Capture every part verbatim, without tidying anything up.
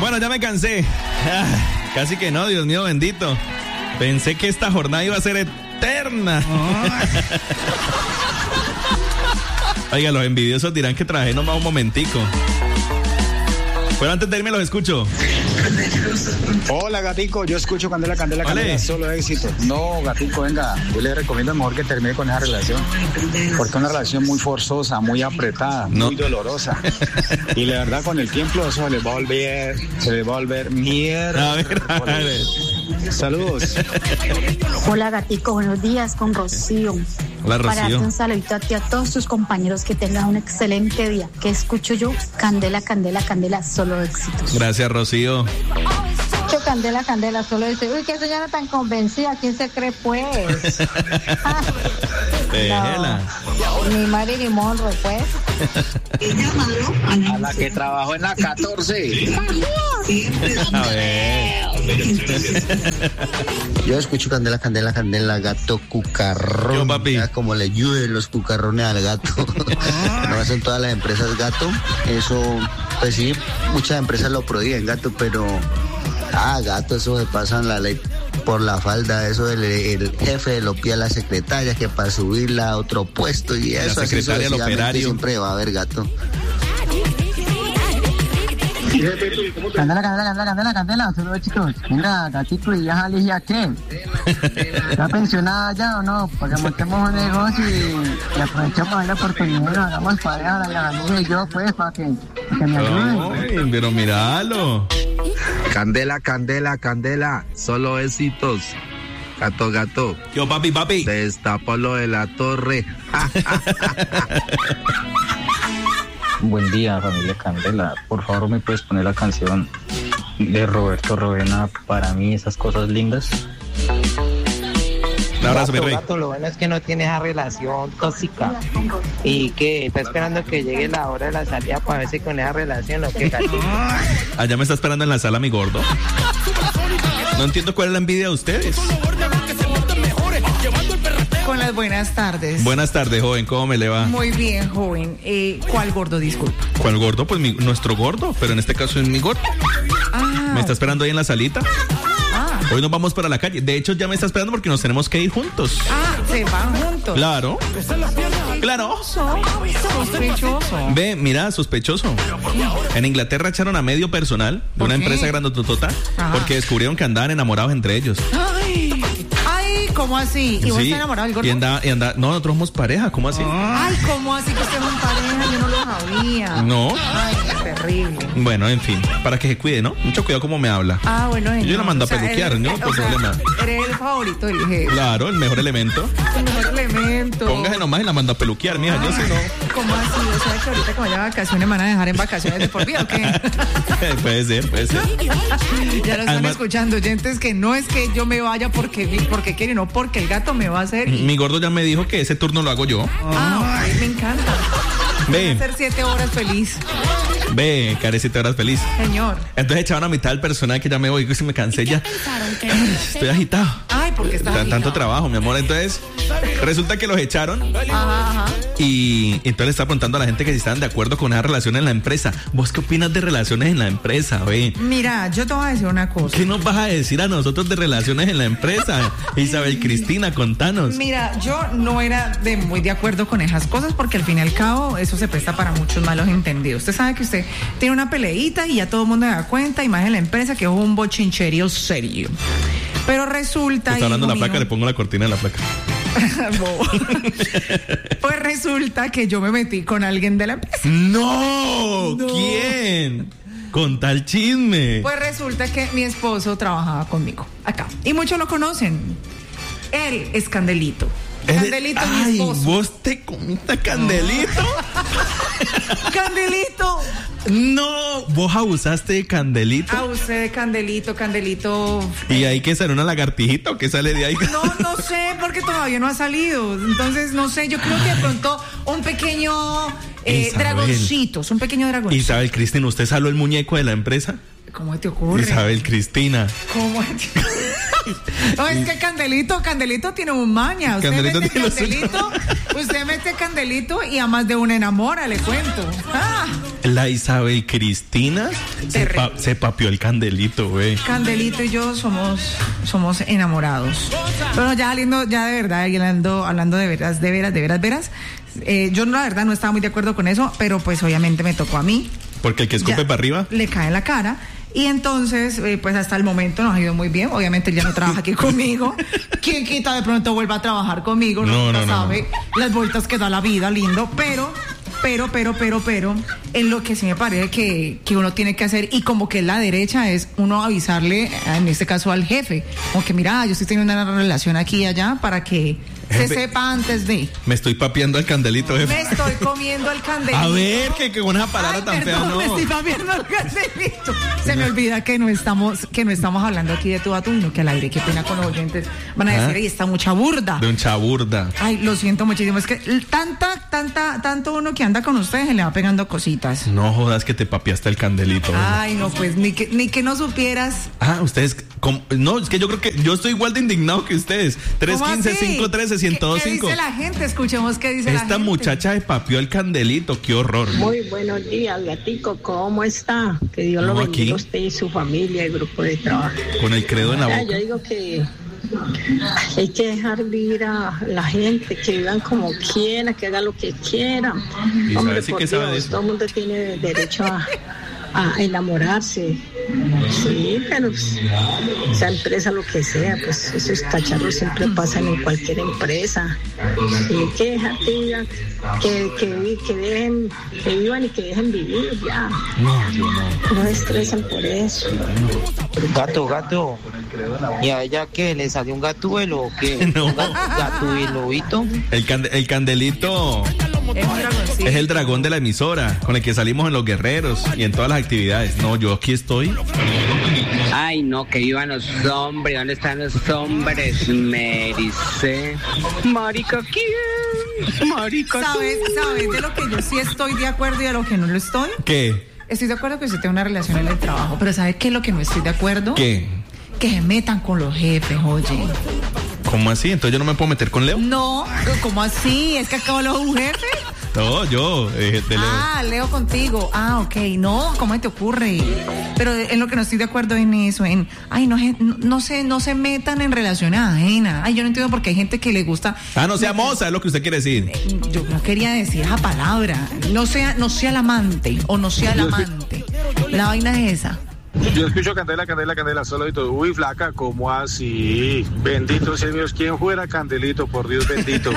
Bueno, ya me cansé. Ah, casi que no, Dios mío bendito. Pensé que esta jornada iba a ser eterna. Oh. Oiga, los envidiosos dirán que trabajé nomás un momentico. Pero antes de irme los escucho. Hola, gatico, yo escucho Candela, Candela, Candela, vale. Solo éxito. No, gatico, venga, yo le recomiendo mejor que termine con esa relación, porque es una relación muy forzosa, muy apretada, no. muy dolorosa. Y la verdad, con el tiempo eso se les va a volver, se les va a volver mierda. A ver, a ver. Saludos. Hola, gatico, buenos días, con Rocío. Hola, Rocío. Para darte un saludito a ti, a todos tus compañeros, que tengan un excelente día. ¿Qué escucho yo? Candela, Candela, Candela, solo éxitos. Gracias, Rocío. Escucho Candela, Candela, solo éxitos. Uy, qué señora tan convencida, ¿quién se cree, pues? Ah, no, ni Marilyn Monroe, pues. A la que trabajó en la catorce. A ver. Yo escucho Candela, Candela, Candela, gato cucarrón. Yo, papi. Ya como le llueven los cucarrones al gato. No hacen todas las empresas gato. Eso, pues sí, muchas empresas lo prohíben, gato, pero ah, gato, eso se pasan la ley por la falda. Eso el, el jefe lo pide a la secretaria que para subirla a otro puesto y eso. La secretaria, el operario. Siempre va a haber gato. Candela, Candela, Candela, Candela, Candela, saludos chicos. Mira, gatito, ¿y ya Alicia qué? ¿Está pensionada ya o no? Para que montemos un negocio y, y aprovechemos la oportunidad y nos hagamos pareja, la Alicia y yo, pues, para que, para que me ayuden. Ay, pero míralo. Candela, Candela, Candela, solo éxitos. Gato, gato. Yo, papi, papi. Te destapó lo de la torre. Buen día, familia Candela. Por favor, ¿me puedes poner la canción de Roberto Rovena, Para mí, esas cosas lindas? Un abrazo, mi rey. Gato, lo bueno es que no tiene esa relación tóxica y que está esperando que llegue la hora de la salida para verse con esa relación o qué, gatito. Allá me está esperando en la sala mi gordo. No entiendo cuál es la envidia de ustedes. Con las buenas tardes. Buenas tardes, joven, ¿cómo me le va? Muy bien, joven. Eh, ¿Cuál gordo, disculpa? ¿Cuál gordo? Pues mi, nuestro gordo, pero en este caso es mi gordo. Ah. ¿Me está esperando ahí en la salita? Ah. Hoy nos vamos para la calle. De hecho, ya me está esperando porque nos tenemos que ir juntos. Ah, ¿se van juntos? Claro. Claro. Sospechoso. Ve, mira, sospechoso. En Inglaterra echaron a medio personal de una qué? empresa grandototota porque descubrieron que andaban enamorados entre ellos. Ay, ay, ¿cómo así? ¿Y vos Sí, estás enamorado del gordo? Y anda, y anda, no, nosotros somos pareja, ¿cómo así? Ay, ¿cómo así que ustedes son pareja? Yo no lo sabía. No. Ay, qué terrible. Bueno, en fin, para que se cuide, ¿no? Mucho cuidado cómo me habla. Ah, bueno. Yo la mando o sea, a peluquear, eres, ¿no? o Por sea, problema. Eres el favorito del jefe. Claro, el mejor elemento. El mejor elemento. Póngase nomás y la mando a peluquear, mija, ah, yo sí no. ¿Cómo así? O sea, que ahorita que vaya a vacaciones me van a dejar en vacaciones de por vida, ¿o qué? Puede ser, puede ser. Ya lo están Además, escuchando, oyentes, que no es que yo me vaya porque, porque quiere, no porque el gato me va a hacer. Y... Mi gordo ya me dijo que ese turno lo hago yo. Ah, okay, me encanta. Voy a Ve. hacer siete horas feliz. Ve, carecita, horas feliz. Señor. Entonces echaban a mitad del personal que ya me voy, que si me cansé ya. Estoy agitado. Ay, porque está T- Tanto trabajo, mi amor. Entonces, resulta que los echaron. Ajá, ajá. Y entonces le estaba preguntando a la gente que si estaban de acuerdo con esa relación en la empresa. ¿Vos qué opinas de relaciones en la empresa, ve? Mira, yo te voy a decir una cosa. ¿Qué nos vas a decir a nosotros de relaciones en la empresa? Isabel Cristina, contanos. Mira, yo no era de muy de acuerdo con esas cosas porque al fin y al cabo eso se presta para muchos malos entendidos. Usted sabe que usted tiene una peleita y ya todo el mundo se da cuenta, y más en la empresa, que es un bochincherío serio. Pero resulta... Está hablando la placa, mío, le pongo la cortina de la placa. Pues resulta que yo me metí con alguien de la empresa. ¡No! No. ¿Quién? Con tal chisme. Pues resulta que mi esposo trabajaba conmigo acá y muchos lo conocen. Él es Candelito. Candelito es mi Ay, esposo. ¿vos te comiste Candelito? Candelito. No, vos abusaste de Candelito. Abusé de Candelito, Candelito. ¿Y ahí qué sale, una lagartijita o qué sale de ahí? No, no sé, porque todavía no ha salido. Entonces, no sé, yo creo que de pronto un pequeño eh, Isabel. dragoncitos, un pequeño dragoncito. Isabel Cristina, ¿usted saló el muñeco de la empresa? ¿Cómo te ocurre? Isabel Cristina. ¿Cómo te ocurre? No, es que Candelito, Candelito tiene un maña. Usted Candelito mete tiene Candelito, usted mete Candelito y a más de una enamora, le cuento. Ah. La Isabel Cristina se, pa- se papió el Candelito, güey. Candelito y yo somos, somos enamorados. Bueno, ya saliendo, ya de verdad, y hablando, hablando de veras, de veras, de veras, veras. Eh, yo la verdad no estaba muy de acuerdo con eso, pero pues obviamente me tocó a mí. Porque el que escupe Ya para arriba le cae en la cara. Y entonces, eh, pues hasta el momento nos ha ido muy bien. Obviamente él ya no trabaja aquí conmigo. ¿Quién quita de pronto vuelva a trabajar conmigo? No, Nunca no, no, sabe no. las vueltas que da la vida, lindo. Pero, pero, pero, pero, pero, en lo que sí me parece que, que uno tiene que hacer, y como que es la derecha, es uno avisarle, en este caso al jefe, como que mira, yo estoy teniendo una relación aquí y allá para que Jefe, se sepa antes de. me estoy papeando el Candelito, jefe. Me estoy comiendo el Candelito. A ver, que, que con esa palabra Ay, tan perdón, fea, no. me estoy papeando el Candelito. Se me olvida que no estamos, que no estamos hablando aquí de tú a tú, no que al aire, qué pena con los oyentes. Van a decir, ¿Ah? ahí está mucha burda. De un chaburda. Ay, lo siento muchísimo. Es que tanta, tanta, tanto uno que anda con ustedes se le va pegando cositas. No jodas que te papeaste el Candelito. Ay, no, pues ni que, ni que no supieras. Ah, ustedes, ¿cómo? No, es que yo creo que yo estoy igual de indignado que ustedes. tres uno cinco, cinco uno tres, uno cero dos cinco. ¿Qué dice la gente? Escuchemos qué dice la gente. Esta muchacha se papió el Candelito, qué horror. Muy buenos días, gatico, ¿cómo está? Que Dios lo No, bendiga aquí. a usted y su familia y grupo de trabajo. Con el credo en la Ya, boca. yo digo que hay que dejar vivir a la gente, que vivan como quiera, que haga lo que quiera. Y Hombre, sabe sí por que sabe de Dios, eso. todo el mundo tiene derecho a, a enamorarse. Sí, pero pues, esa empresa, lo que sea, pues esos cacharros siempre pasan en cualquier empresa. Y hay que dejar que vivan, que, que, vi- que dejen, que vivan y que dejen vivir, ya. No, yo no. No se estresen por eso. Gato, gato. ¿Y a ella qué? ¿Le salió un gatuelo o qué? No. ¿Un ga- gatuelobito? El, cande- el Candelito Es un dragoncito. es el dragón de la emisora, con el que salimos en Los Guerreros y en todas las actividades. No, yo aquí estoy. Ay, no, que iban los hombres. ¿Dónde están los hombres? Merice. Marica, ¿quién? Marica, tú. ¿Sabes, ¿Sabes de lo que yo sí estoy de acuerdo y de lo que no lo estoy? ¿Qué? Estoy de acuerdo que usted tenga una relación en el trabajo, pero ¿sabe qué es lo que no estoy de acuerdo? ¿Qué? Que se metan con los jefes, oye. ¿Cómo así? Entonces yo no me puedo meter con Leo. No, ¿cómo así? ¿Es que acabo de un jefe? No, yo, eh, de Leo. Ah, Leo contigo. Ah, ok. No, ¿cómo te ocurre? Pero en lo que no estoy de acuerdo en eso, en, ay, no, se- no, no se, no se metan en relaciones ajenas. Ay, yo no entiendo por qué hay gente que le gusta. Ah, no sea moza, es lo que usted quiere decir. Yo no quería decir esa palabra. No sea, no sea el amante o no sea el amante. La vaina es esa. Yo escucho Candela, Candela, Candela, solo y todo. Uy, flaca, ¿cómo así? Bendito sea Dios, ¿quién fuera Candelito? Por Dios bendito.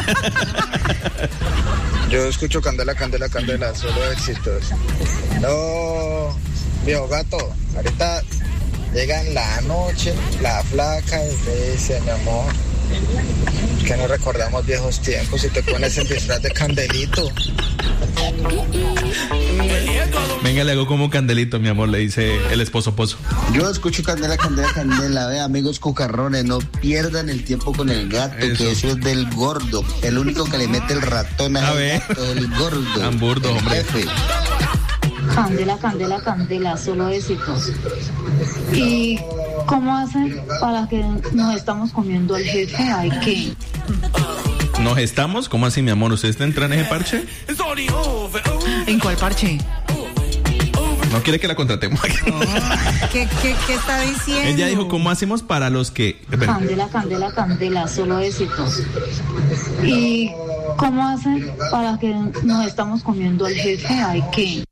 Yo escucho Candela, Candela, Candela, solo éxitos. No, viejo gato, ahorita llega en la noche la flaca y le dice, mi amor, que no recordamos viejos tiempos y te pones el disfraz de Candelito. Venga, le hago como Candelito, mi amor, le dice el esposo pozo. Yo escucho Candela, Candela, Candela. Ve, amigos cucarrones, no pierdan el tiempo con el gato, Eso. que eso es del gordo. El único que le mete el ratón A es ver. el gato, el gordo. Tan burdo, el hombre. jefe. Candela, candela, candela, solo éxitos. ¿Y cómo hacen para que nos estamos comiendo al jefe? Hay que... ¿Nos estamos? ¿Cómo así, mi amor? ¿Usted está entrando en ese parche? ¿En cuál parche? ¿No quiere que la contratemos? ¿Qué, qué, qué está diciendo? Ella dijo, ¿cómo hacemos para los que...? Espera. Candela, candela, candela, solo éxitos. ¿Y cómo hacen para que nos estamos comiendo al jefe? Hay que...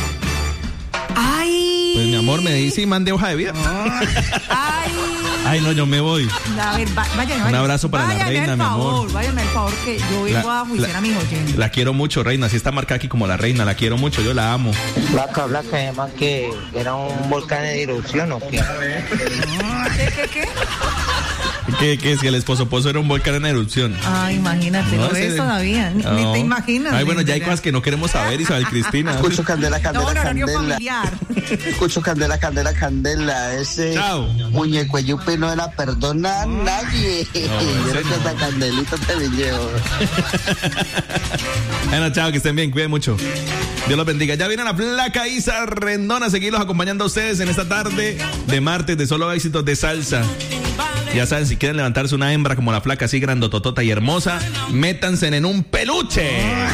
¡Ay! Pues mi amor, me dice y mande hoja de vida. ¡Ay! Ay, no, yo me voy. A ver, va- váyame, Un abrazo para la váyame reina, al mi favor, amor. Váyame al favor, que yo vengo La- a juiciar la- a mis oyentes. La quiero mucho, reina. Así está marcada aquí como la reina. La quiero mucho, yo la amo. Flaca, flaca, además que era un volcán de erupción o qué. ¿Qué, qué, qué? Que, que si el esposo pozo era un volcán en erupción. Ah, imagínate, no, ese- ves todavía, ni, ni No. te imaginas. Ay, bueno, ya hay Linda. cosas que no queremos saber, Isabel Cristina. Escucho Candela, Candela, No, no, horario Candela. familiar. Escucho Candela, Candela, Candela. Ese Chao. muñeco yupi no la perdona a nadie. Yo creo que hasta Candelito te me llevo. Bueno, chao, que estén bien, cuiden mucho. Dios los bendiga. Ya viene la flaca Isa Rendón a seguirlos acompañando a ustedes en esta tarde de martes de solo éxitos de salsa. Ya saben, si quieren levantarse una hembra como la flaca, así grandototota y hermosa, métanse en un peluche.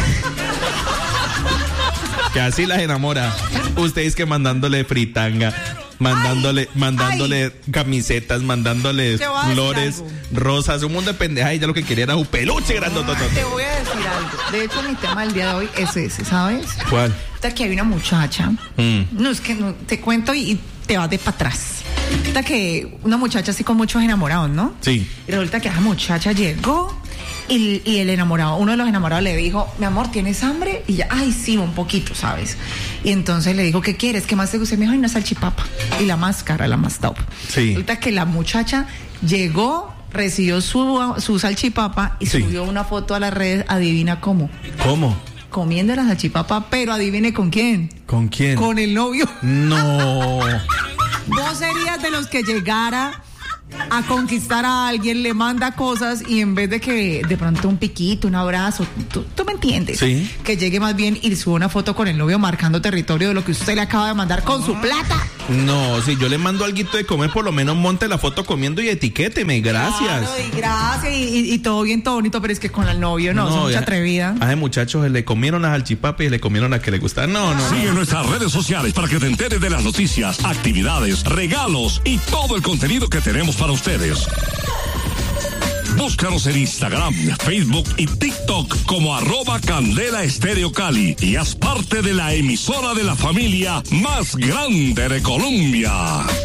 Que así las enamora. Ustedes que mandándole fritanga, mandándole, ay, mandándole ay. camisetas, mandándole flores, rosas, un mundo de pendejadas, y ya lo que quería era un peluche grandototota. Te voy a decir algo. De hecho, mi tema del día de hoy es ese, ¿sabes? ¿Cuál? Aquí hay una muchacha. Mm. No, es que no, te cuento y, y te vas de para atrás. Resulta que una muchacha así con muchos enamorados, ¿no? Sí. Y resulta que esa muchacha llegó y, y el enamorado, uno de los enamorados le dijo, mi amor, ¿tienes hambre? Y ella, ay, sí, un poquito, ¿sabes? Y entonces le dijo, ¿qué quieres? ¿Qué más te gusta? Y me dijo, ay, una salchipapa. Y la más cara, la más top. Sí. Resulta que la muchacha llegó, recibió su, su salchipapa y sí. subió una foto a las redes, adivina cómo. ¿Cómo? Comiendo la salchipapa, pero adivine con quién. ¿Con quién? Con el novio. No. Vos serías de los que llegara a conquistar a alguien, le manda cosas y en vez de que de pronto un piquito, un abrazo, tú, tú me entiendes, sí. que llegue más bien y sube una foto con el novio marcando territorio de lo que usted le acaba de mandar con su plata. No, si yo le mando alguito de comer, por lo menos monte la foto comiendo y etiquéteme, gracias. Claro, y gracias, y, y, y todo bien, todo bonito, pero es que con el novio no, no son mucha atrevida. A ese muchacho le comieron las salchipapas y le comieron las que le gustan. No, no, Sigue no. nuestras redes sociales para que te enteres de las noticias, actividades, regalos y todo el contenido que tenemos para ustedes. Búscanos en Instagram, Facebook y TikTok como arroba Candela Estéreo Cali y haz parte de la emisora de la familia más grande de Colombia.